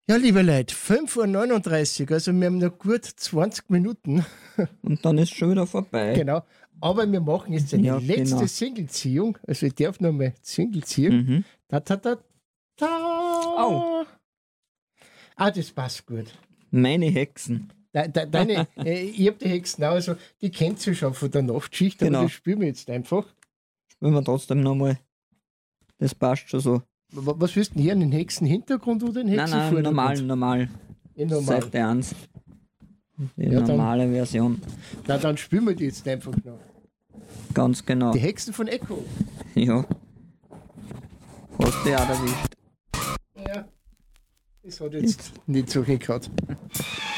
Ja, liebe Leute, 5:39 Uhr, also wir haben noch gut 20 Minuten. Und dann ist schon wieder vorbei. Genau. Aber wir machen jetzt eine Ja, letzte genau. Singleziehung. Also ich darf noch mal Single ziehen. Mhm. Da, da, da, da. Au. Ah, das passt gut. Meine Hexen. Deine, ich hab die Hexen auch, also die kennt ihr schon von der Nachtschicht, aber Genau. das spielen wir jetzt einfach. Spielen wir trotzdem nochmal. Das passt schon so. Was willst du denn hier, einen Hexenhintergrund oder einen Nein, Hexenvordergrund? normal. Normal. Seite 1. Die Ja, dann- normale Version. Na, dann spielen wir die jetzt einfach noch. Ganz genau. Die Hexen von Echo. Ja. Hast du auch erwischt. Ja. Das hat jetzt nicht so gehabt.